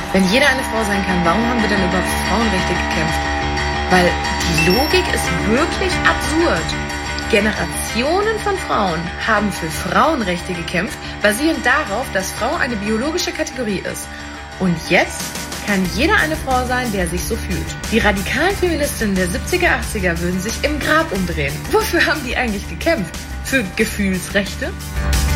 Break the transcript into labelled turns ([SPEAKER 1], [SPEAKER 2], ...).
[SPEAKER 1] Wenn jeder eine Frau sein kann, warum haben wir denn überhaupt für Frauenrechte gekämpft? Weil die Logik ist wirklich absurd. Generationen von Frauen haben für Frauenrechte gekämpft, basierend darauf, dass Frau eine biologische Kategorie ist. Und jetzt kann jeder eine Frau sein, der sich so fühlt. Die radikalen Feministinnen der 70er, 80er würden sich im Grab umdrehen. Wofür haben die eigentlich gekämpft? Für Gefühlsrechte?